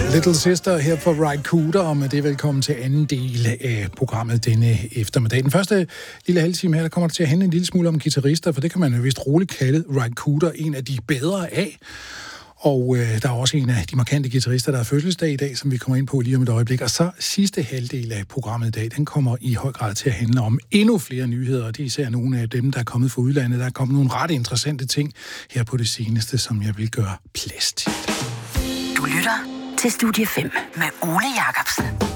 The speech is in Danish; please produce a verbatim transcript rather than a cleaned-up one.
Little Sister her for Ride Cooter, og med det velkommen til anden del af programmet denne eftermiddag. Den første lille halve time her, der kommer der til at handle en lille smule om guitarister, for det kan man jo vist roligt kalde Ride Cooter en af de bedre af. Og øh, der er også en af de markante guitarister, der er fødselsdag i dag, som vi kommer ind på lige om et øjeblik. Og så sidste halvdel af programmet i dag, den kommer i høj grad til at handle om endnu flere nyheder. Og det er især nogle af dem, der er kommet fra udlandet. Der er kommet nogle ret interessante ting her på det seneste, som jeg vil gøre plads til. Du lytter til Studie fem med Ole Jacobsen.